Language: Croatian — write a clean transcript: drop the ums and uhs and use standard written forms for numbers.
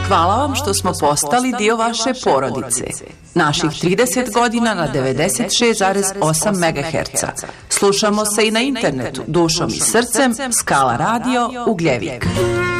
Hvala vam što smo postali dio vaše porodice. Naših 30 godina na 96,8 MHz. Slušamo se i na internetu, dušom i srcem, Skala radio, Ugljevik.